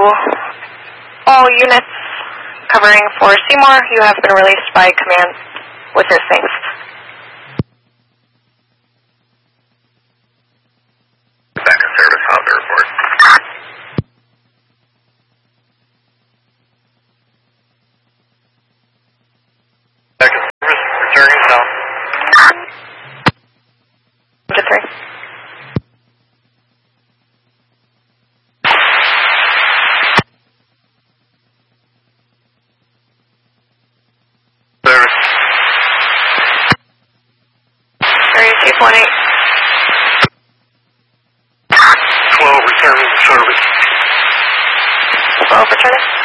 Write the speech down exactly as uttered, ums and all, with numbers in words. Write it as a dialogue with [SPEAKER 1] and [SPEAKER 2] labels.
[SPEAKER 1] all units covering for Seymour. You have been released by command with his things.
[SPEAKER 2] Back in service, how's the report? Back in service, returning south.
[SPEAKER 1] To three.
[SPEAKER 2] Service.
[SPEAKER 1] Area two point eight.
[SPEAKER 2] twelve returning to service.
[SPEAKER 1] twelve returning.